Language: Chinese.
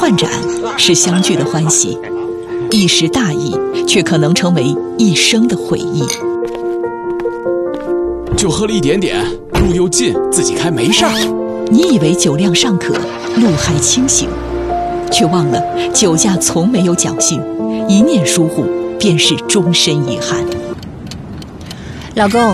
换盏是相聚的欢喜，一时大意却可能成为一生的回忆。 就喝了一点点，路又近，自己开没事儿。 你以为酒量尚可，路还清醒，却忘了酒驾从没有侥幸，一念疏忽便是终身遗憾。 老公，